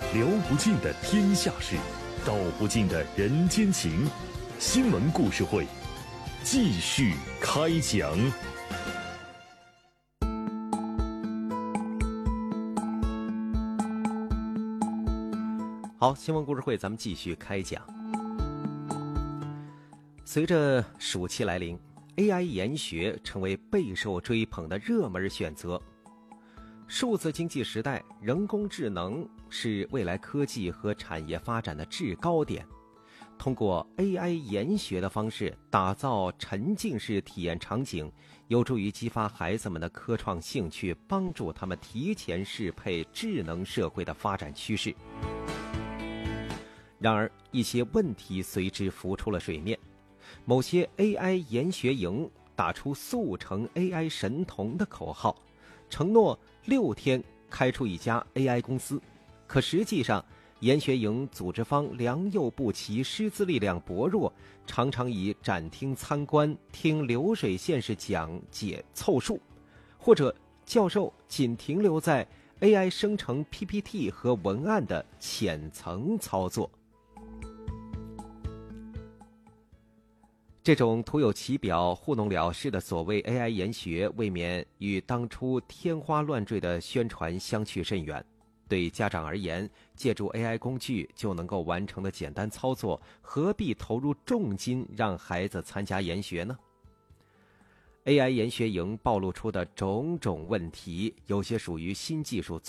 聊不尽的天下事，道不尽的人间情。新闻故事会继续开讲。 好，新闻故事会咱们继续开讲。随着暑期来临， AI 研学成为备受追捧的热门选择。数字经济时代，人工智能是未来科技和产业发展的制高点。通过 AI 研学的方式打造沉浸式体验场景，有助于激发孩子们的科创兴趣，帮助他们提前适配智能社会的发展趋势。然而，一些问题随之浮出了水面。某些 AI 研学营打出速成 AI 神童的口号，承诺6天开出一家 AI 公司，可实际上研学营组织方良莠不齐，师资力量薄弱，常常以展厅参观、听流水线式讲解凑数，或者教授仅停留在 AI 生成 PPT 和文案的浅层操作。这种徒有其表、糊弄了事的所谓 AI 研学，未免与当初天花乱坠的宣传相去甚远。对家长而言，借助 AI 工具就能够完成的简单操作，何必投入重金让孩子参加研学呢？ AI 研学营暴露出的种种问题，有些属于新技术